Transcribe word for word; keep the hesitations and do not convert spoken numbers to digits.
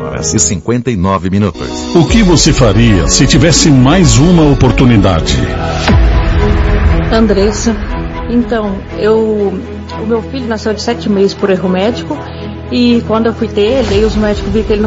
horas e cinquenta e nove minutos. O que você faria se tivesse mais uma oportunidade? Andressa, então, eu, o meu filho nasceu de sete meses por erro médico, e quando eu fui ter ele, os médicos viram que ele não